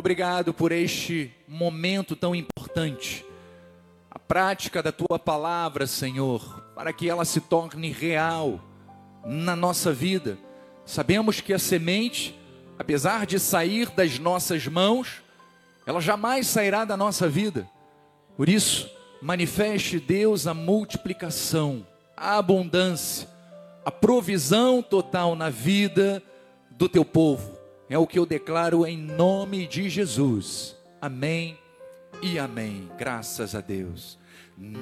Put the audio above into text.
obrigado por este momento tão importante. A prática da Tua palavra, Senhor, para que ela se torne real na nossa vida. Sabemos que a semente, apesar de sair das nossas mãos, ela jamais sairá da nossa vida. Por isso, manifeste, Deus, a multiplicação, a abundância, a provisão total na vida do Teu povo. É o que eu declaro em nome de Jesus. Amém e amém. Graças a Deus.